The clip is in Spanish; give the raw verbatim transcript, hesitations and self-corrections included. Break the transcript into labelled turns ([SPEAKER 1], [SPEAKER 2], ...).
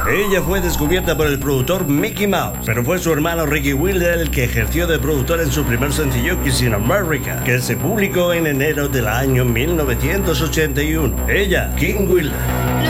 [SPEAKER 1] Ella fue descubierta por el productor Mickey Mouse, pero fue su hermano Ricky Wilder el que ejerció de productor en su primer sencillo Kissing America, que se publicó en enero del año mil novecientos ochenta y uno. Ella, Kim Wilder.